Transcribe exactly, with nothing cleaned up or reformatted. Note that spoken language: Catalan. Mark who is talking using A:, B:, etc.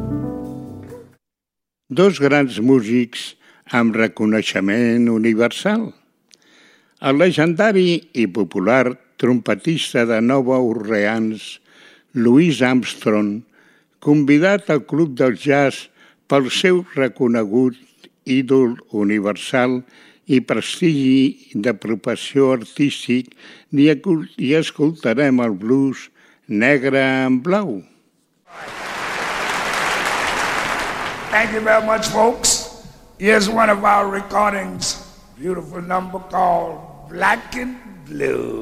A: Dos grans músics amb reconeixement universal. El legendari i popular trompetista de Nova Orleans, Louis Armstrong, convidat al Club del Jazz pel seu reconegut ídol universal i prestigi de professió artístic, i escoltarem el blues Negre en blau.
B: Thank you very much, folks. Here's one of our recordings. Beautiful number called Black and Blue.